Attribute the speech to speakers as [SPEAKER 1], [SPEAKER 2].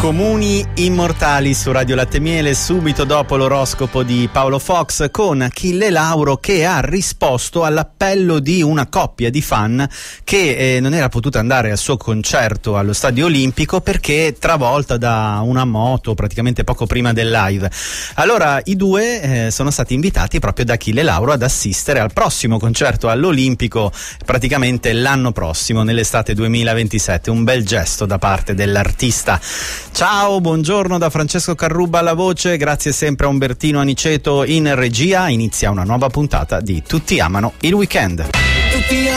[SPEAKER 1] Comuni immortali su Radio Latte Miele, subito dopo l'oroscopo di Paolo Fox, con Achille Lauro che ha risposto all'appello di una coppia di fan che non era potuta andare al suo concerto allo Stadio Olimpico perché travolta da una moto praticamente poco prima del live. Allora i due sono stati invitati proprio da Achille Lauro ad assistere al prossimo concerto all'Olimpico, praticamente l'anno prossimo, nell'estate 2027. Un bel gesto da parte dell'artista. Ciao, buongiorno da Francesco Carrubba alla voce, grazie sempre a Umbertino Aniceto in regia. Inizia una nuova puntata di Tutti amano il weekend.